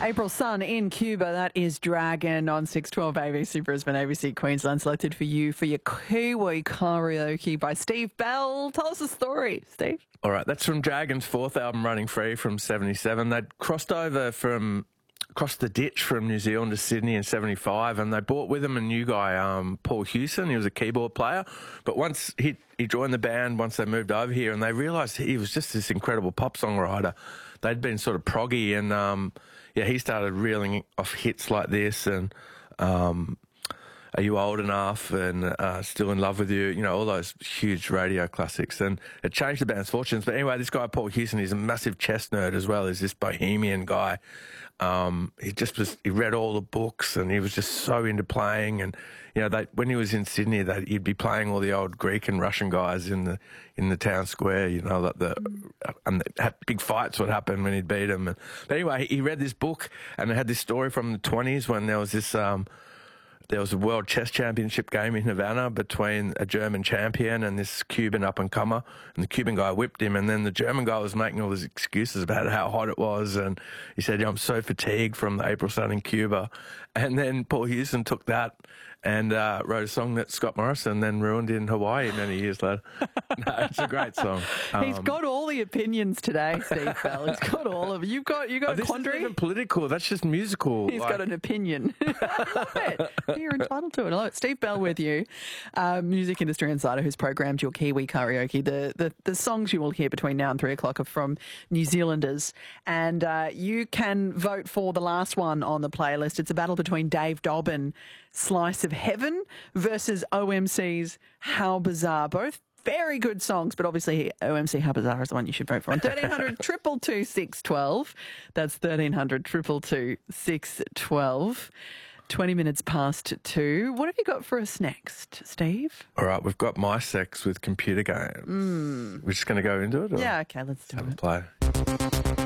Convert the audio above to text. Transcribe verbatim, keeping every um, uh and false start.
April Sun in Cuba, that is Dragon on six twelve A B C Brisbane, A B C Queensland, selected for you for your Kiwi karaoke by Steve Bell. Tell us a story, Steve. All right, that's from Dragon's fourth album, Running Free, from seventy-seven. They'd crossed over from, crossed the ditch from New Zealand to Sydney in seventy-five, and they brought with them a new guy, um, Paul Hewson. He was a keyboard player. But once he, he joined the band, once they moved over here, and they realised he was just this incredible pop songwriter. They'd been sort of proggy, and um, yeah, he started reeling off hits like this, and um, Are You Old Enough, and uh, Still in Love with You, you know, all those huge radio classics. And it changed the band's fortunes. But anyway, this guy, Paul Hewson, he's a massive chess nerd as well. He's this bohemian guy. Um, he just was, he read all the books, and he was just so into playing. And, you know, they, when he was in Sydney, they, he'd be playing all the old Greek and Russian guys in the in the town square, you know, that the, and the big fights would happen when he'd beat them. And, but anyway, he read this book, and it had this story from the twenties when there was this, um, there was a World Chess Championship game in Havana between a German champion and this Cuban up-and-comer, and the Cuban guy whipped him, and then the German guy was making all these excuses about how hot it was, and he said, yeah, I'm so fatigued from the April sun in Cuba. And then Paul Hewson took that and uh, wrote a song that Scott Morrison then ruined in Hawaii many years later. No, it's a great song. Um, He's got all the opinions today, Steve Bell. He's got all of You've got, you've got oh, a this quandary. isn't even political. That's just musical. He's like, got an opinion. I love it. You're entitled to it. I love it. Steve Bell with you, uh, music industry insider who's programmed your Kiwi karaoke. The, the the songs you will hear between now and three o'clock are from New Zealanders, and uh, you can vote for the last one on the playlist. It's a battle between Dave Dobbin, Slice of Heaven, versus O M C's How Bizarre. Both very good songs, but obviously O M C How Bizarre is the one you should vote for. On thirteen hundred, two two two, six one two. That's thirteen hundred, two two two, six one two. twenty minutes past two. What have you got for us next, Steve? All right, we've got My Sex with Computer Games. Mm. We're just going to go into it? Or Yeah, okay, let's do have it. a play.